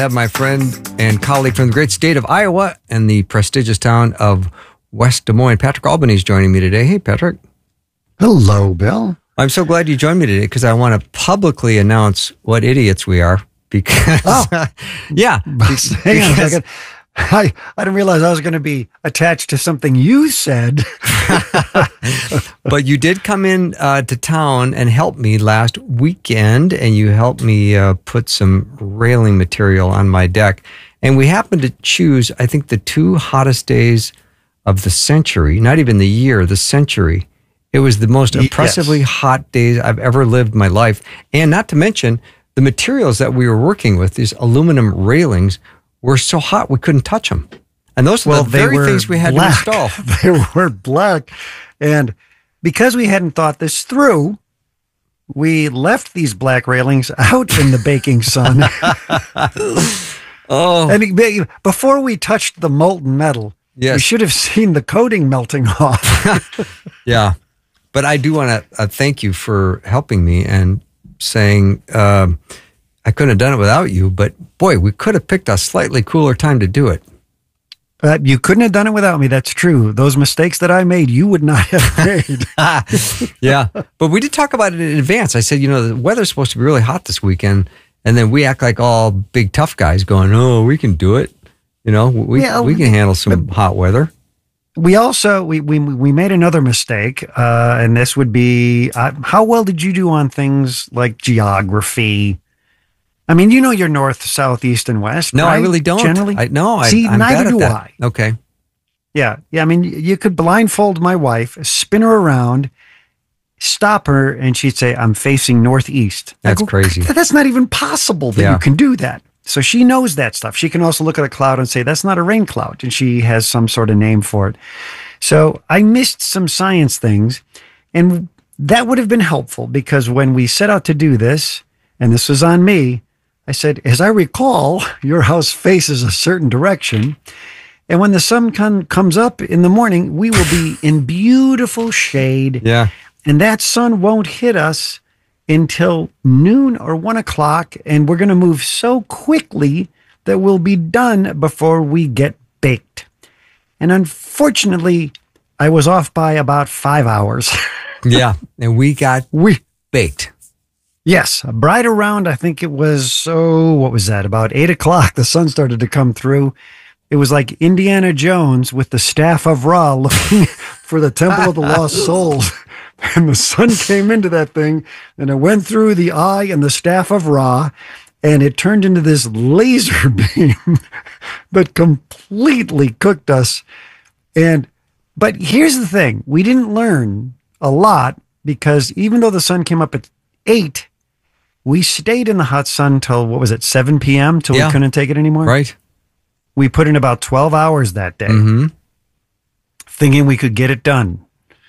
I have my friend and colleague from the great state of Iowa and the prestigious town of West Des Moines. Patrick Albany is joining me today. Hey, Patrick. Hello, Bill. I'm so glad you joined me today because I want to publicly announce what idiots we are. Because, yeah. Hang on a second. I didn't realize I was going to be attached to something you said. But you did come in to town and help me last weekend, and you helped me put some railing material on my deck. And we happened to choose, I think, the two hottest days of the century, not even the year, the century. It was the most oppressively hot days I've ever lived in my life. And not to mention, the materials that we were working with, these aluminum railings, were so hot we couldn't touch them. And those are the very things we had to install. They were black. And because we hadn't thought this through, we left these black railings out in the baking sun. And before we touched the molten metal, we should have seen the coating melting off. Yeah. But I do want to thank you for helping me and saying I couldn't have done it without you, but boy, we could have picked a slightly cooler time to do it. You couldn't have done it without me. That's true. Those mistakes that I made, you would not have made. Yeah. But we did talk about it in advance. I said, the weather's supposed to be really hot this weekend. And then we act like all big tough guys going, oh, we can do it. We can handle some hot weather. We also, we made another mistake. And this would be, how well did you do on things like geography? I mean, you're north, south, east, and west. No, right? I really don't. Generally, See, I'm neither do that. I. Okay. Yeah. I mean, you could blindfold my wife, spin her around, stop her, and she'd say, "I'm facing northeast." That's crazy. That's not even possible that you can do that. So she knows that stuff. She can also look at a cloud and say, "That's not a rain cloud," and she has some sort of name for it. So I missed some science things, and that would have been helpful because when we set out to do this, and this was on me, I said, as I recall, your house faces a certain direction. And when the sun comes up in the morning, we will be in beautiful shade. Yeah. And that sun won't hit us until noon or 1 o'clock. And we're going to move so quickly that we'll be done before we get baked. And unfortunately, I was off by about 5 hours. Yeah. And we got baked. Yes, right around, I think it was, what was that? About 8 o'clock, the sun started to come through. It was like Indiana Jones with the staff of Ra looking for the Temple of the Lost Souls. And the sun came into that thing, and it went through the eye and the staff of Ra, and it turned into this laser beam that completely cooked us. But here's the thing. We didn't learn a lot because even though the sun came up at 8, we stayed in the hot sun till, 7 p.m. till we couldn't take it anymore? Right. We put in about 12 hours that day, thinking we could get it done.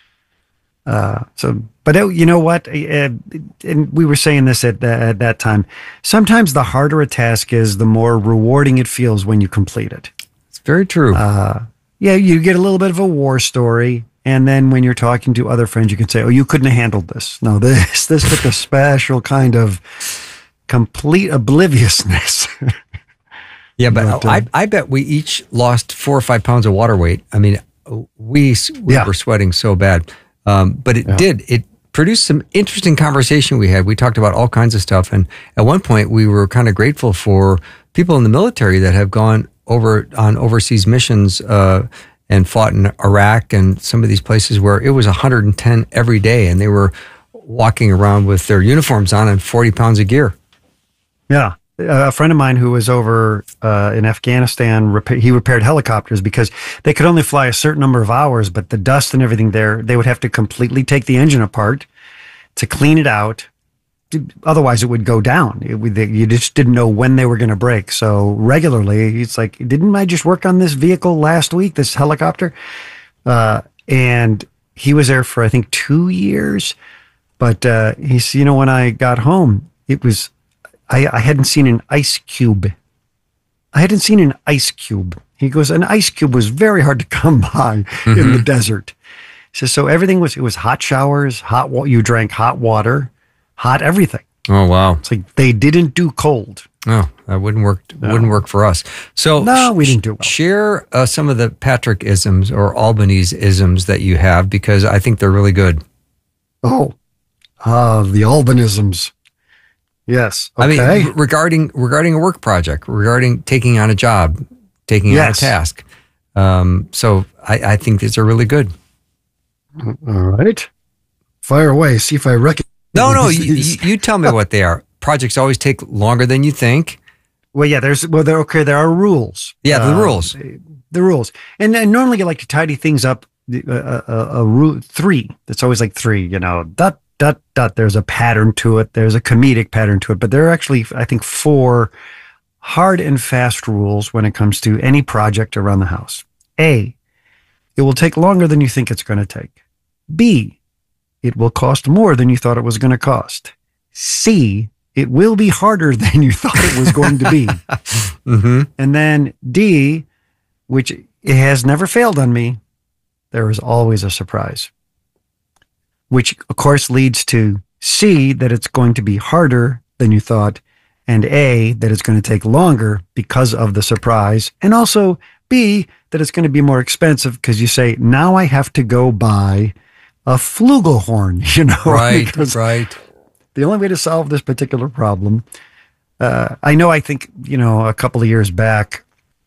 But you know what? And we were saying this at that time. Sometimes the harder a task is, the more rewarding it feels when you complete it. It's very true. You get a little bit of a war story. And then when you're talking to other friends, you can say, oh, you couldn't have handled this. No, this took a special kind of complete obliviousness. Yeah, but I bet we each lost 4 or 5 pounds of water weight. I mean, we were sweating so bad. But it produced some interesting conversation we had. We talked about all kinds of stuff. And at one point, we were kind of grateful for people in the military that have gone over on overseas missions and fought in Iraq and some of these places where it was 110 every day, and they were walking around with their uniforms on and 40 pounds of gear. Yeah. A friend of mine who was over in Afghanistan, he repaired helicopters because they could only fly a certain number of hours, but the dust and everything there, they would have to completely take the engine apart to clean it out. Otherwise, it would go down. You just didn't know when they were going to break. So regularly, it's like, didn't I just work on this vehicle last week, this helicopter? And he was there for, I think, 2 years. But he said, when I got home, it was, I hadn't seen an ice cube. He goes, an ice cube was very hard to come by in the desert. He says, so everything was hot showers, you drank hot water, hot everything. Oh, wow. It's like they didn't do cold. Oh, that wouldn't work. No. Wouldn't work for us. So no, we didn't do well. Share some of the Patrick isms or Albanese isms that you have, because I think they're really good. Oh, the Albanisms. Yes. Okay. I mean, regarding a work project, regarding taking on a job, taking on a task. So I think these are really good. All right. Fire away. See if I recognize. No. You tell me what they are. Projects always take longer than you think. Well, yeah. There are rules. Yeah, the rules. The rules. And normally you like to tidy things up. A rule 3. That's always like 3. Dot. There's a pattern to it. There's a comedic pattern to it. But there are actually, I think, 4 hard and fast rules when it comes to any project around the house. A, it will take longer than you think it's going to take. B, it will cost more than you thought it was going to cost. C, it will be harder than you thought it was going to be. Mm-hmm. And then D, which it has never failed on me, there is always a surprise. Which, of course, leads to C, that it's going to be harder than you thought, and A, that it's going to take longer because of the surprise, and also B, that it's going to be more expensive because you say, now I have to go buy a flugelhorn, Right, right. The only way to solve this particular problem, I think, a couple of years back,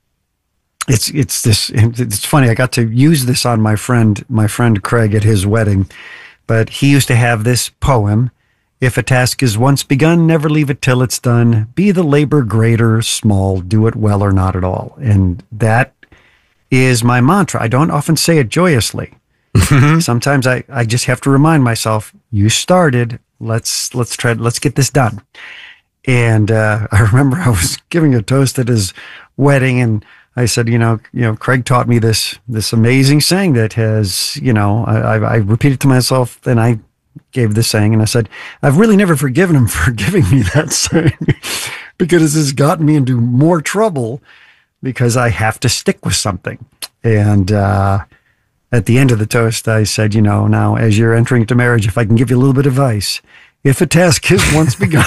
it's funny, I got to use this on my friend Craig at his wedding. But he used to have this poem: if a task is once begun, never leave it till it's done. Be the labor great or small, do it well or not at all. And that is my mantra. I don't often say it joyously. Sometimes I just have to remind myself, you started, let's get this done. And I remember I was giving a toast at his wedding, and I said, Craig taught me this amazing saying that has, I repeated to myself, and I gave this saying, and I said, I've really never forgiven him for giving me that saying because it's gotten me into more trouble because I have to stick with something. And at the end of the toast, I said, now as you're entering into marriage, if I can give you a little bit of advice, if a task is once begun.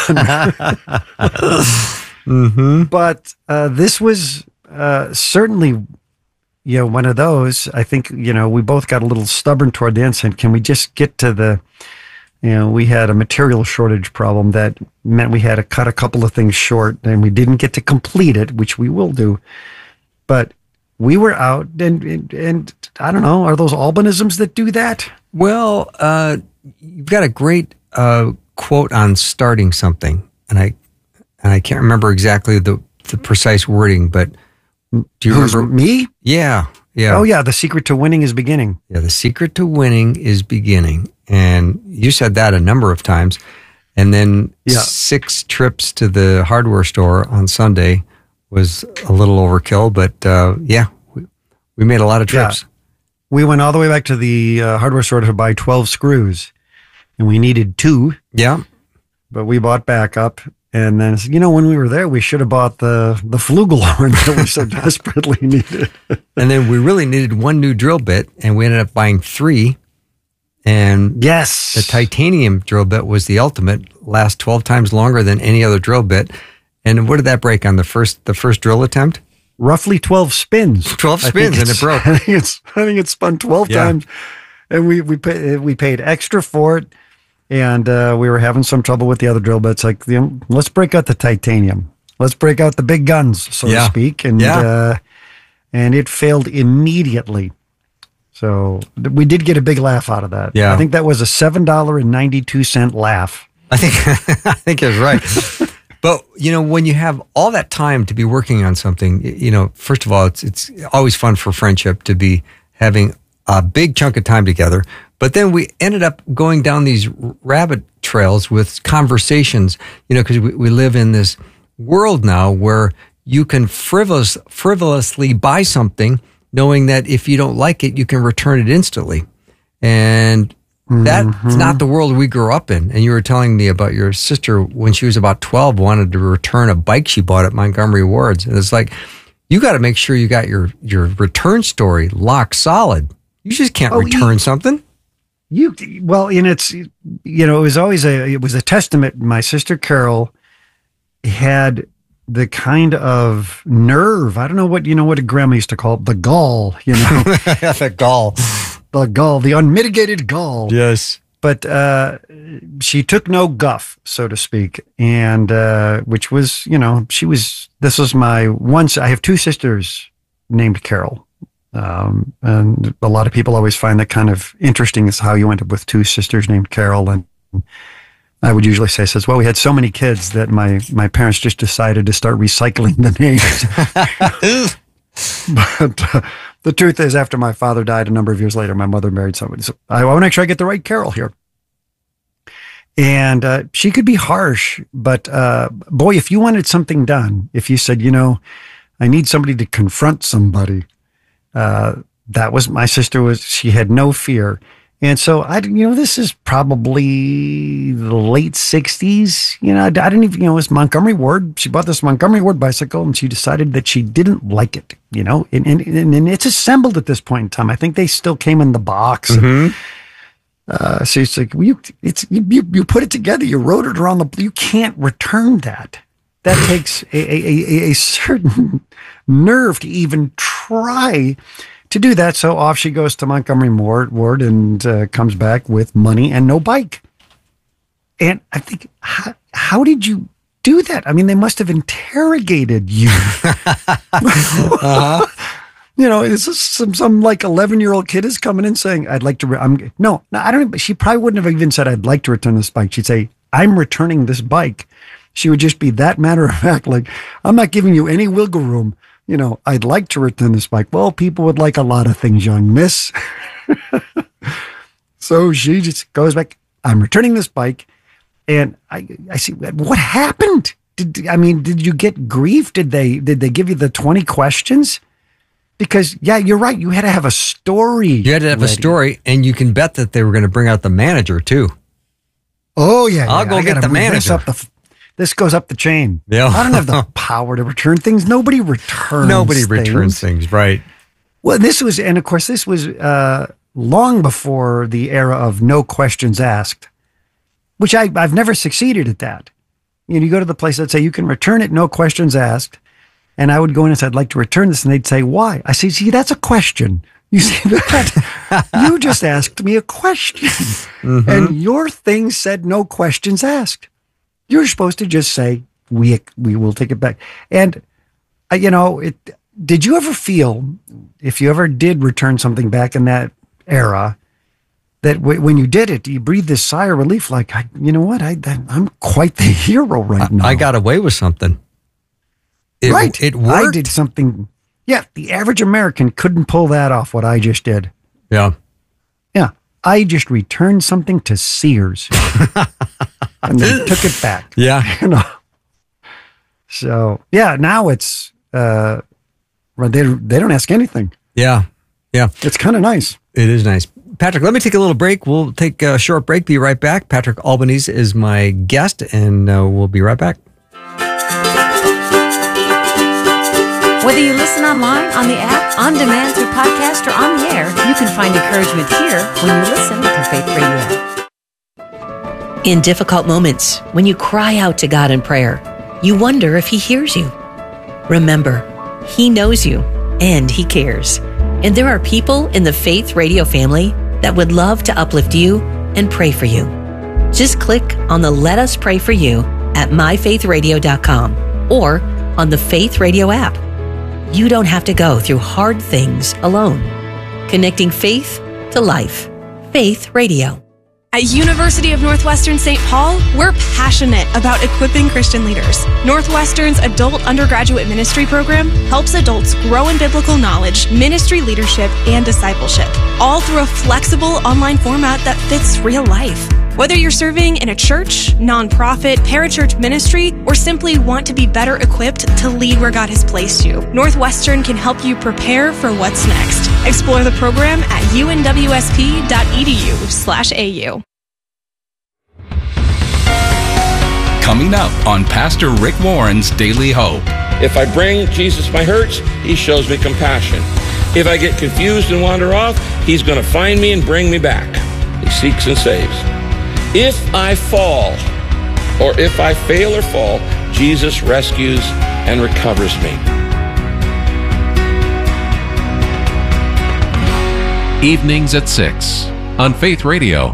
Mm-hmm. But this was certainly, one of those. I think, we both got a little stubborn toward the end. Said, can we just get to we had a material shortage problem that meant we had to cut a couple of things short, and we didn't get to complete it, which we will do. But we were out, and I don't know, are those Albanisms that do that? Well, you've got a great quote on starting something, and I can't remember exactly the precise wording, but do you remember me? Yeah. Oh yeah, the secret to winning is beginning. Yeah, the secret to winning is beginning, and you said that a number of times. And then 6 trips to the hardware store on Sunday was a little overkill, but we made a lot of trips. Yeah. We went all the way back to the hardware store to buy 12 screws, and we needed 2. Yeah. But we bought backup. And then, when we were there, we should have bought the flugelhorn that we so desperately needed. And then we really needed 1 new drill bit, and we ended up buying 3. And yes, the titanium drill bit was the ultimate, lasts 12 times longer than any other drill bit. And what did that break on the first drill attempt? Roughly 12 spins. 12 spins, and it broke. I think it spun 12 times, and we paid extra for it. And we were having some trouble with the other drill bits. Like, let's break out the titanium. Let's break out the big guns, so to speak. And and it failed immediately. So we did get a big laugh out of that. Yeah. I think that was a $7.92 laugh. I think you're right. But, when you have all that time to be working on something, first of all, it's always fun for friendship to be having a big chunk of time together. But then we ended up going down these rabbit trails with conversations, because we live in this world now where you can frivolously buy something knowing that if you don't like it, you can return it instantly. And that's not the world we grew up in. And you were telling me about your sister when she was about 12, wanted to return a bike she bought at Montgomery Ward's. And it's like, you got to make sure you got your return story lock solid. You just can't return something. It's, it was a testament. My sister Carol had the kind of nerve, I don't know what a grandma used to call it, the gall, The gall. The gall, the unmitigated gall. Yes. But she took no guff, so to speak. And which was, this was I have 2 sisters named Carol. And a lot of people always find that kind of interesting, is how you end up with 2 sisters named Carol. And I would usually say, well, we had so many kids that my parents just decided to start recycling the names. But the truth is, after my father died a number of years later, my mother married somebody. So I want to make sure I get the right Carol here. And she could be harsh, but boy, if you wanted something done, if you said, I need somebody to confront somebody, that was my sister. She had no fear. And so this is probably the late 60s. I didn't even, it was Montgomery Ward. She bought this Montgomery Ward bicycle and she decided that she didn't like it, and it's assembled at this point in time. I think they still came in the box. Mm-hmm. So it's like, you put it together, you rode it around you can't return that. That takes a certain nerve to even try to do that. So off she goes to Montgomery Ward and comes back with money and no bike. And I think, how did you do that? I mean, they must have interrogated you. Uh-huh. Is this some like 11-year-old kid is coming in saying, I'd like to, no, I don't, she probably wouldn't have even said, I'd like to return this bike. She'd say, I'm returning this bike. She would just be that matter of fact, like, I'm not giving you any wiggle room. I'd like to return this bike. Well, people would like a lot of things, young miss. So she just goes back, I'm returning this bike. And I see, what happened? Did you get grief? Did they give you the 20 questions? Because, yeah, you're right. You had to have a story. You had to have a story, and you can bet that they were going to bring out the manager, too. Oh, yeah. I'll go get the manager. This goes up the chain. Yeah. I don't have the power to return things. Nobody returns things, right? Well, this was long before the era of no questions asked, which I've never succeeded at that. You go to the place that say you can return it, no questions asked. And I would go in and say, I'd like to return this. And they'd say, why? I say, see, that's a question. You see that? You just asked me a question. Mm-hmm. And your thing said no questions asked. You're supposed to just say, we will take it back. And, did you ever feel, if you ever did return something back in that era, that when you did it, you breathed this sigh of relief, like, you know what, I'm quite the hero right now. I got away with something. It worked. I did something. Yeah, the average American couldn't pull that off, what I just did. Yeah. Yeah. I just returned something to Sears. And they took it back. Yeah. So, yeah, now it's, they don't ask anything. Yeah. Yeah. It's kind of nice. It is nice. Patrick, let me take a little break. We'll take a short break. Be right back. Patrick Albanese is my guest, and we'll be right back. Whether you listen online, on the app, on demand through podcast, or on the air, you can find encouragement here when you listen to Faith Radio. In difficult moments, when you cry out to God in prayer, you wonder if He hears you. Remember, He knows you and He cares. And there are people in the Faith Radio family that would love to uplift you and pray for you. Just click on the Let Us Pray For You at myfaithradio.com or on the Faith Radio app. You don't have to go through hard things alone. Connecting faith to life. Faith Radio. At University of Northwestern St. Paul, we're passionate about equipping Christian leaders. Northwestern's adult undergraduate ministry program helps adults grow in biblical knowledge, ministry leadership, and discipleship, all through a flexible online format that fits real life. Whether you're serving in a church, nonprofit, parachurch ministry, or simply want to be better equipped to lead where God has placed you, Northwestern can help you prepare for what's next. Explore the program at unwsp.edu/au. Coming up on Pastor Rick Warren's Daily Hope. If I bring Jesus my hurts, He shows me compassion. If I get confused and wander off, He's going to find me and bring me back. He seeks and saves. If I fall, or if I fail or fall, Jesus rescues and recovers me. Evenings at 6 on Faith Radio.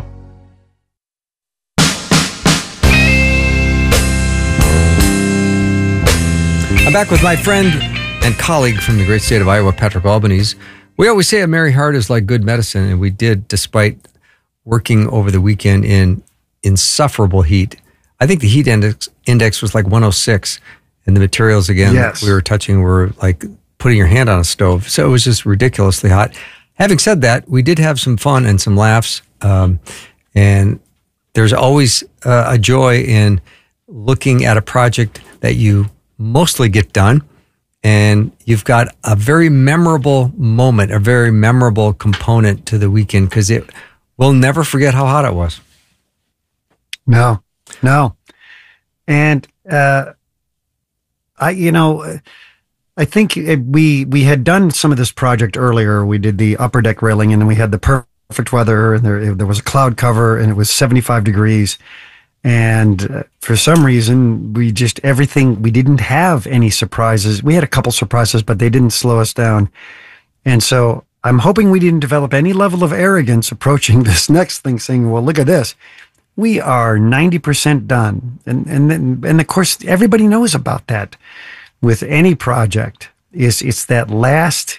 I'm back with my friend and colleague from the great state of Iowa, Patrick Albanese. We always say a merry heart is like good medicine, and we did despite working over the weekend in insufferable heat. I think the heat index was like 106, and the materials, again, that we were touching were like putting your hand on a stove. So it was just ridiculously hot. Having said that, we did have some fun and some laughs, and there's always a joy in looking at a project that you mostly get done, and you've got a very memorable moment, a very memorable component to the weekend, because we'll never forget how hot it was. No. And I think we had done some of this project earlier. We did the upper deck railing, and then we had the perfect weather, and there was a cloud cover, and it was 75 degrees. And for some reason, we didn't have any surprises. We had a couple surprises, but they didn't slow us down. And so I'm hoping we didn't develop any level of arrogance approaching this next thing, saying, well, look at this. We are 90% done. And of course, everybody knows about that with any project. It's that last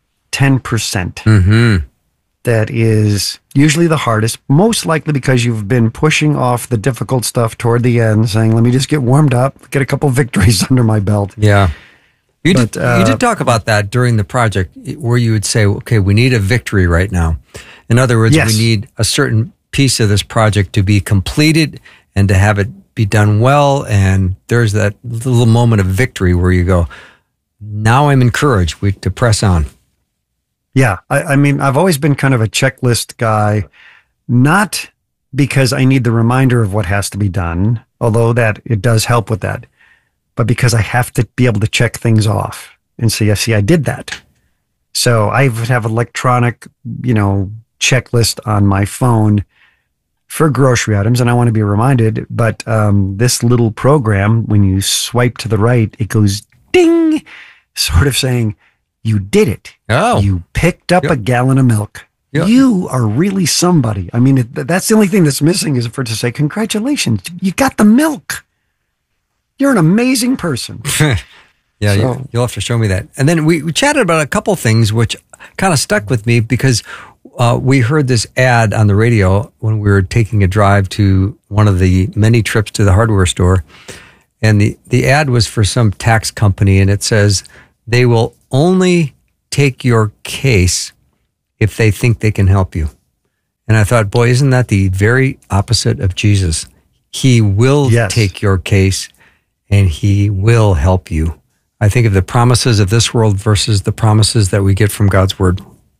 10%. That is usually the hardest, most likely because you've been pushing off the difficult stuff toward the end, saying, let me just get warmed up, get a couple victories under my belt. Yeah. You did talk about that during the project, where you would say, okay, we need a victory right now. In other words, we need a certain piece of this project to be completed and to have it be done well. And there's that little moment of victory where you go, now I'm encouraged to press on. Yeah, I mean, I've always been kind of a checklist guy, not because I need the reminder of what has to be done, although that it does help with that, but because I have to be able to check things off and say, see, I did that. So I have electronic, checklist on my phone for grocery items, and I want to be reminded, but this little program, when you swipe to the right, it goes ding, sort of saying, you did it. Oh. You picked up a gallon of milk. Yep. You are really somebody. I mean, that's the only thing that's missing is for it to say, congratulations, you got the milk. You're an amazing person. Yeah, so, you'll have to show me that. And then we chatted about a couple things which kind of stuck with me because we heard this ad on the radio when we were taking a drive to one of the many trips to the hardware store. And the ad was for some tax company, and it says, they will only take your case if they think they can help you. And I thought, boy, isn't that the very opposite of Jesus? He will take your case and he will help you. I think of the promises of this world versus the promises that we get from God's word.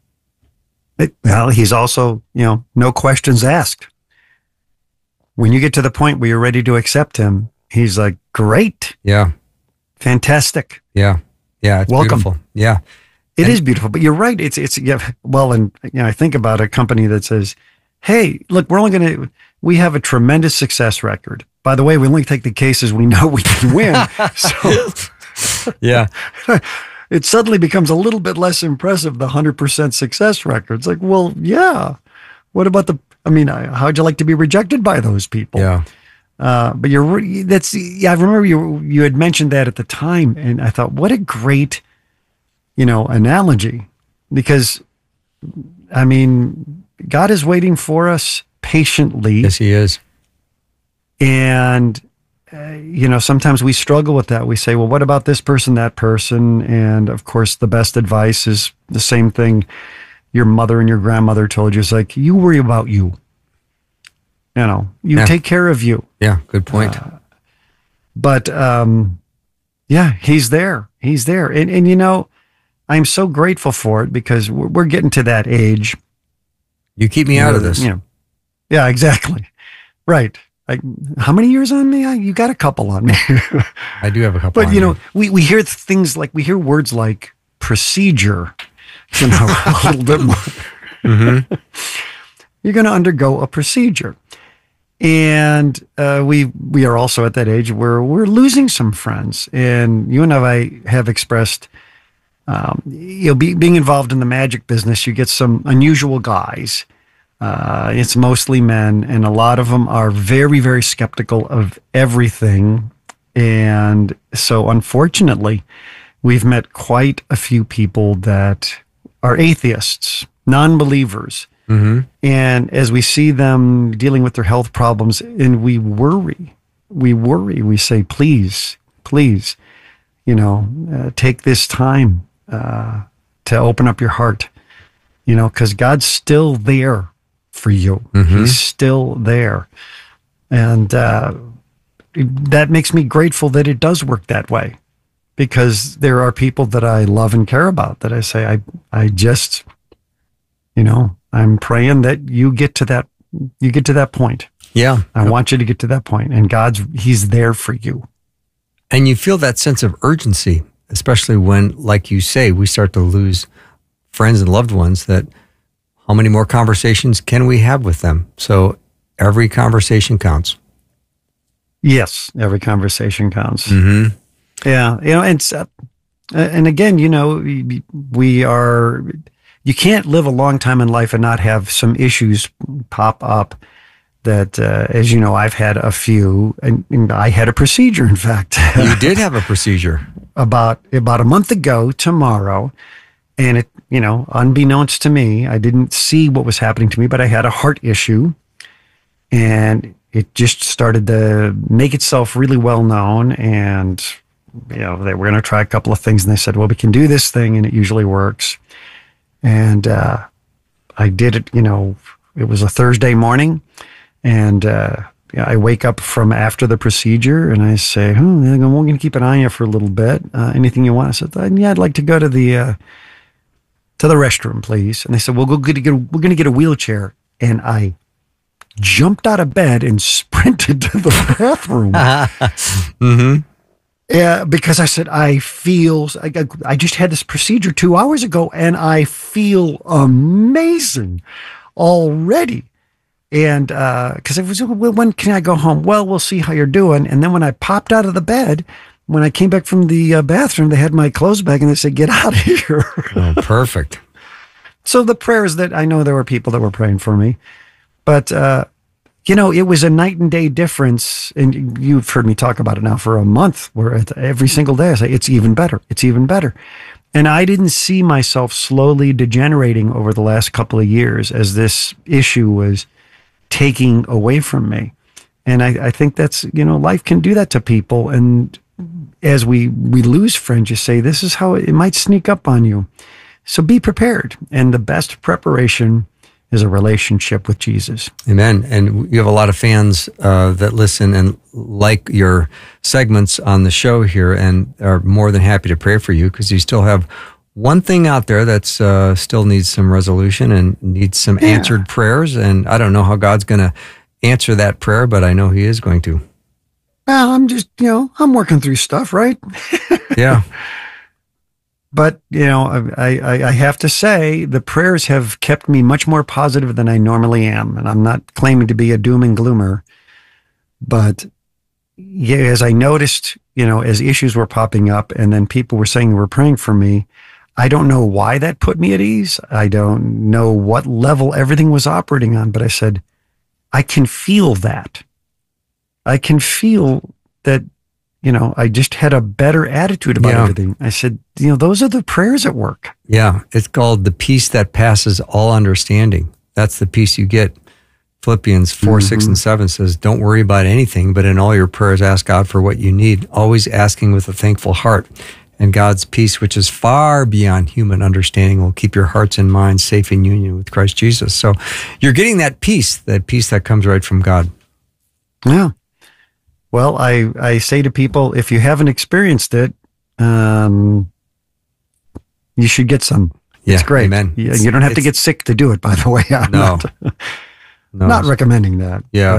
Well, he's also, no questions asked. When you get to the point where you're ready to accept him, he's like, great. Yeah. Fantastic. Yeah. Yeah, it's welcome. Beautiful. Yeah. It is beautiful, but you're right. I think about a company that says, hey, look, we have a tremendous success record. By the way, we only take the cases we know we can win. So yeah. It suddenly becomes a little bit less impressive, the 100% success record. It's like, well, yeah. What about how'd you like to be rejected by those people? Yeah. But I remember you had mentioned that at the time, and I thought, what a great, analogy, because God is waiting for us patiently. Yes, he is. And, sometimes we struggle with that. We say, well, what about this person, that person? And of course, the best advice is the same thing your mother and your grandmother told you. It's like, you worry about you. Take care of you. Yeah, good point. But he's there. He's there. And I'm so grateful for it because we're getting to that age. You keep me out of this. Yeah, exactly. Right. Like, how many years on me? You got a couple on me. I do have a couple but, on me. we hear things like, we hear words like procedure, a little bit more. Mm-hmm. You're going to undergo a procedure. And we are also at that age where we're losing some friends. And you and I have expressed, being involved in the magic business, you get some unusual guys. It's mostly men, and a lot of them are very, very skeptical of everything. And so, unfortunately, we've met quite a few people that are atheists, non-believers. Mm-hmm. And as we see them dealing with their health problems, and we worry, we say, please, take this time to open up your heart, because God's still there for you. Mm-hmm. He's still there. And that makes me grateful that it does work that way, because there are people that I love and care about that I say, I just, I'm praying that you get to that point. Yeah. I want you to get to that point, and He's there for you. And you feel that sense of urgency, especially when, like you say, we start to lose friends and loved ones, that how many more conversations can we have with them? So every conversation counts. Yes. Every conversation counts. Mm-hmm. Yeah. And again, you can't live a long time in life and not have some issues pop up that, as you know, I've had a few, and I had a procedure, in fact. You did have a procedure. About a month ago tomorrow. And it, unbeknownst to me, I didn't see what was happening to me, but I had a heart issue, and it just started to make itself really well known. And, they were going to try a couple of things, and they said, well, we can do this thing, and it usually works. And I did it, it was a Thursday morning, and I wake up from after the procedure, and I say, we're going to keep an eye on you for a little bit. Anything you want? I said, yeah, I'd like to go to the restroom, please. And they said, well, we're going to get a wheelchair. And I jumped out of bed and sprinted to the bathroom. Mm-hmm. Yeah, because I said, I just had this procedure 2 hours ago, and I feel amazing already. And because it was, well, when can I go home? Well, we'll see how you're doing. And then when I popped out of the bed, when I came back from the bathroom, they had my clothes back, and they said, get out of here. Oh, perfect. So the prayers that I know there were people that were praying for me, but it was a night and day difference. And you've heard me talk about it now for a month, where every single day I say, it's even better. It's even better. And I didn't see myself slowly degenerating over the last couple of years as this issue was taking away from me. And I think that's, life can do that to people. And as we lose friends, you say, this is how it might sneak up on you. So be prepared. And the best preparation is a relationship with Jesus. Amen. And you have a lot of fans that listen and like your segments on the show here, and are more than happy to pray for you, because you still have one thing out there that's still needs some resolution and needs some answered prayers. And I don't know how God's going to answer that prayer, but I know He is going to. Well, I'm just, I'm working through stuff, right? Yeah. But, I have to say the prayers have kept me much more positive than I normally am. And I'm not claiming to be a doom and gloomer. But as I noticed, as issues were popping up, and then people were saying they were praying for me, I don't know why that put me at ease. I don't know what level everything was operating on, but I said, I can feel that. I can feel that, I just had a better attitude about everything. I said, those are the prayers at work. Yeah. It's called the peace that passes all understanding. That's the peace you get. Philippians 4, 6, and 7 says, don't worry about anything, but in all your prayers, ask God for what you need, always asking with a thankful heart. And God's peace, which is far beyond human understanding, will keep your hearts and minds safe in union with Christ Jesus. So you're getting that peace that comes right from God. Yeah. Well, I say to people, if you haven't experienced it, you should get some. Yeah, it's great. Amen. You don't have to get sick to do it, by the way. I'm not recommending that. Yeah.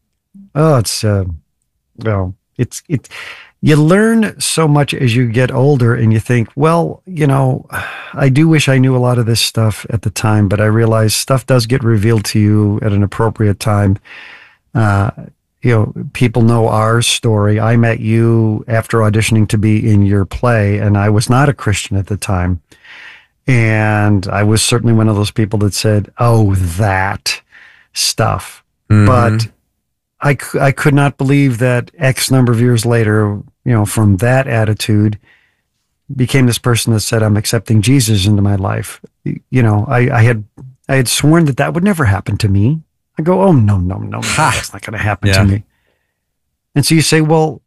But, you learn so much as you get older, and you think, well, I do wish I knew a lot of this stuff at the time, but I realize stuff does get revealed to you at an appropriate time. People know our story. I met you after auditioning to be in your play, and I was not a Christian at the time. And I was certainly one of those people that said, oh, that stuff. Mm-hmm. But I could not believe that X number of years later, from that attitude, became this person that said, I'm accepting Jesus into my life. I had sworn that would never happen to me. I go, oh, no, that's not going to happen to me. And so you say, well,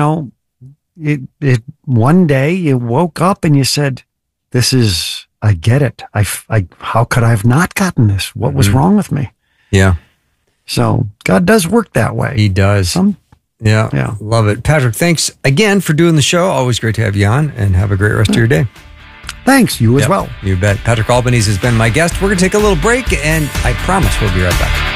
it one day you woke up and you said, I get it. How could I have not gotten this? What was wrong with me? Yeah. So God does work that way. He does. Yeah. Love it. Patrick, thanks again for doing the show. Always great to have you on, and have a great rest of your day. Thanks. You as well. You bet. Patrick Albanese has been my guest. We're going to take a little break, and I promise we'll be right back.